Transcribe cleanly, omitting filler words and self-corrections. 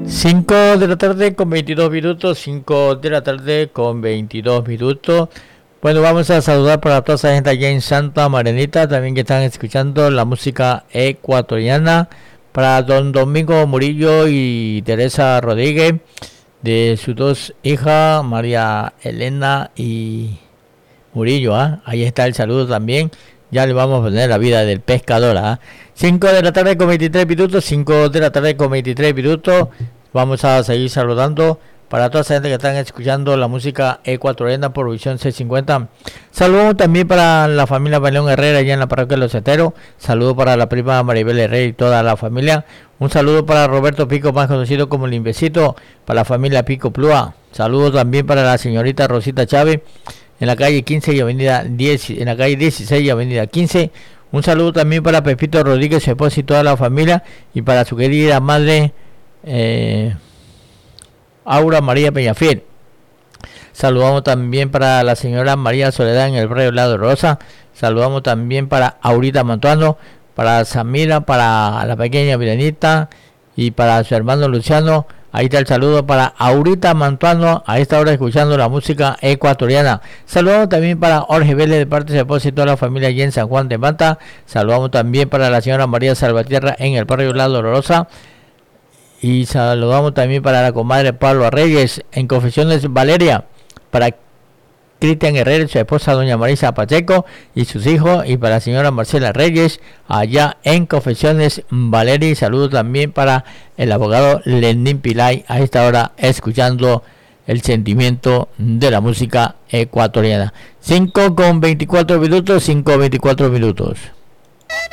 5 de la tarde con 22 minutos, 5 de la tarde con 22 minutos. Bueno, vamos a saludar para toda esa gente allá en Santa Marianita, también que están escuchando la música ecuatoriana. Para don Domingo Murillo y Teresa Rodríguez, de sus dos hijas, María Elena y Murillo, ahí está el saludo también. Ya le vamos a poner la vida del pescador. 5 de la tarde con 23 minutos, 5 de la tarde con 23 minutos. Vamos a seguir saludando para toda esa gente que están escuchando la música ecuatoriana por Visión C50. Saludos también para la familia Baleón Herrera allá en la parroquia de Los Ceteros. Saludos para la prima Maribel Herrera y toda la familia. Un saludo para Roberto Pico, más conocido como Limbecito, para la familia Pico Plúa. Saludos también para la señorita Rosita Chávez en la calle 15 y avenida 10, en la calle 16 y avenida 15. Un saludo también para Pepito Rodríguez, su esposa y toda la familia, y para su querida madre Aura María Peñafiel. Saludamos también para la señora María Soledad en el barrio Lado Rosa. Saludamos también para Aurita Mantuano, para Samira, para la pequeña Viranita y para su hermano Luciano. Ahí está el saludo para Aurita Mantuano, a esta hora escuchando la música ecuatoriana. Saludamos también para Jorge Vélez de parte de su esposa y toda la familia allí en San Juan de Mata. Saludamos también para la señora María Salvatierra en el barrio La Dolorosa. Y saludamos también para la comadre Pablo Reyes en Confesiones Valeria. Para Cristian Herrera, su esposa doña Marisa Pacheco y sus hijos, y para la señora Marcela Reyes allá en Confesiones Valeria. Y saludos también para el abogado Lenín Pilay a esta hora escuchando el sentimiento de la música ecuatoriana. 5 con 24 minutos, 5 24 minutos.